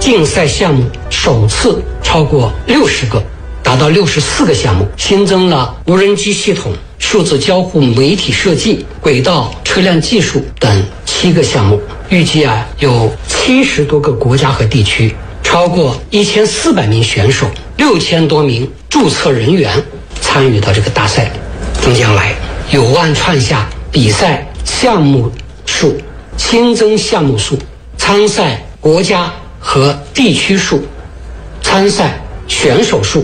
竞赛项目首次超过60个，达到64个项目，新增了无人机系统、数字交互媒体设计、轨道车辆技术等7个项目。预计有70多个国家和地区，超过1400名选手，6000多名注册人员参与到这个大赛。将来有望创下比赛项目数、新增项目数、参赛国家和地区数、参赛选手数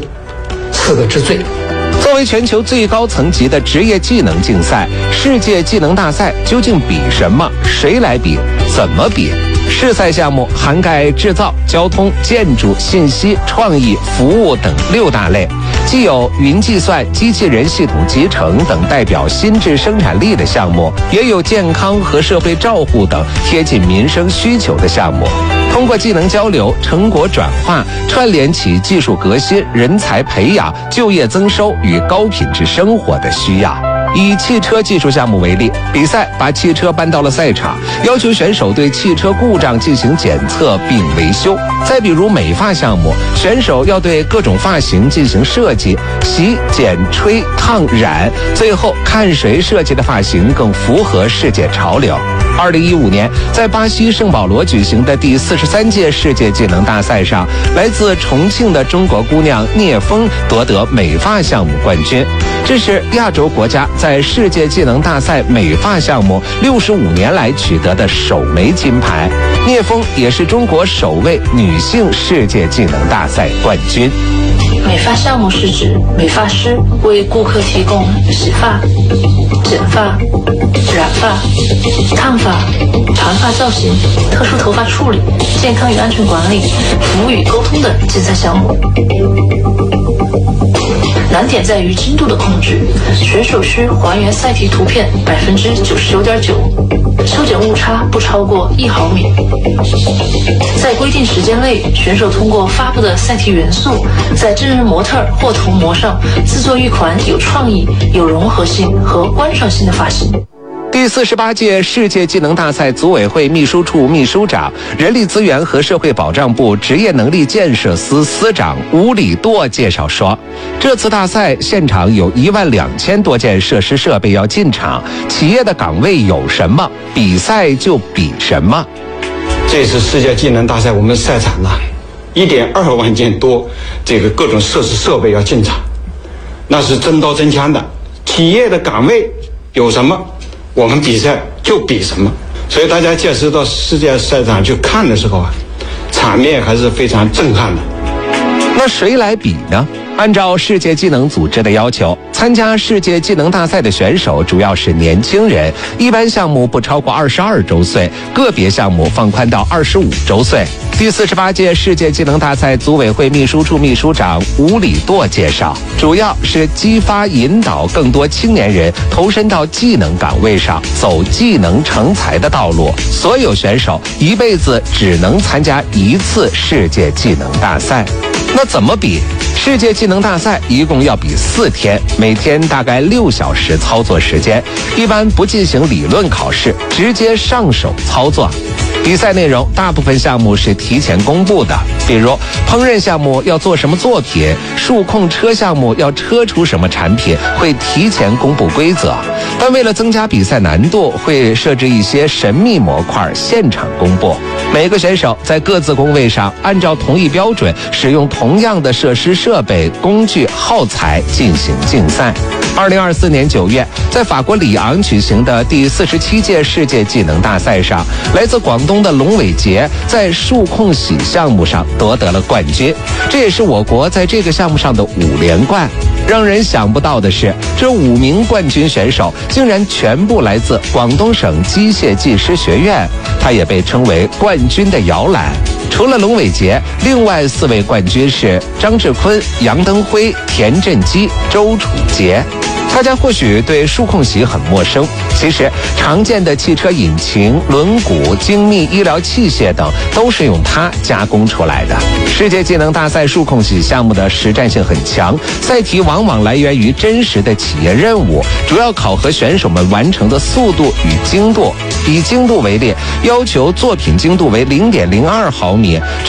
4个之最。 作为全球最高层级的职业技能竞赛，世界技能大赛究竟比什么？谁来比？怎么比？试赛项目涵盖制造、交通、建筑、信息、创意、服务等6大类，既有云计算、机器人系统集成等代表新质生产力的项目，也有健康和社会照护等贴近民生需求的项目。通过技能交流、成果转化，串联起技术革新、人才培养、就业增收与高品质生活的需要。以汽车技术项目为例，比赛把汽车搬到了赛场，要求选手对汽车故障进行检测并维修。再比如美发项目，选手要对各种发型进行设计，洗、剪、吹、烫、染，最后看谁设计的发型更符合世界潮流。2015年，在巴西圣保罗举行的第43届世界技能大赛上，来自重庆的中国姑娘聂风夺得美发项目冠军。这是亚洲国家在世界技能大赛美发项目65年来取得的首枚金牌。聂风也是中国首位女性世界技能大赛冠军。 美发项目是指美发师为顾客提供洗发、剪发、染发、烫发、长发造型、特殊头发处理、健康与安全管理、服务与沟通等竞赛项目。难点在于精度的控制，选手需还原赛题图片99.9%，修剪误差不超过1毫米。在规定时间内，选手通过发布的赛题元素，在真人模特或头模上制作一款有创意、有融合性和观赏性的发型。 第48届世界技能大赛组委会秘书处秘书长、人力资源和社会保障部职业能力建设司司长吴礼舵介绍说，这次大赛现场有12000多件设施设备要进场，企业的岗位有什么，比赛就比什么。 这次世界技能大赛我们赛场呢，1.2万件多这个各种设施设备要进场，那是真刀真枪的。企业的岗位有什么，我们比赛就比什么。所以大家届时到世界赛场去看的时候场面还是非常震撼的。 那谁来比呢？按照世界技能组织的要求，参加世界技能大赛的选手主要是年轻人，一般项目不超过22周岁，个别项目放宽到25周岁。第48届世界技能大赛组委会秘书处秘书长吴礼舵介绍，主要是激发引导更多青年人投身到技能岗位上，走技能成才的道路。所有选手一辈子只能参加1次世界技能大赛。那怎么比？世界技能大赛一共要比4天，每天大概6小时操作时间，一般不进行理论考试，直接上手操作。比赛内容大部分项目是提前公布的，比如烹饪项目要做什么作品，数控车项目要车出什么产品，会提前公布规则。但为了增加比赛难度，会设置一些神秘模块，现场公布。每个选手在各自工位上按照同一标准，使用同样的设施设备、工具、耗材进行竞赛。2024年9月，在法国里昂举行的第47届世界技能大赛上，来自广东的龙伟杰在数控洗项目上夺得了冠军，这也是我国在这个项目上的5连冠。让人想不到的是，这5名冠军选手竟然全部来自广东省机械技师学院，他也被称为冠军的摇篮。除了龙伟杰，另外4位冠军是张志坤、杨登辉、田振基、周楚杰。大家或许对数控洗很陌生，其实常见的汽车引擎、轮毂、精密医疗器械等都是用它加工出来的。世界技能大赛数控洗项目的实战性很强，赛题往往来源于真实的企业任务，主要考核选手们完成的速度与精度。以精度为例，要求作品精度为0.02毫米，